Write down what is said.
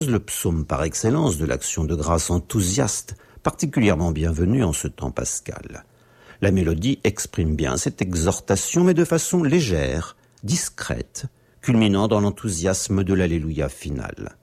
le psaume par excellence de l'action de grâce enthousiaste, particulièrement bienvenue en ce temps pascal. La mélodie exprime bien cette exhortation, mais de façon légère, discrète, culminant dans l'enthousiasme de l'Alléluia final.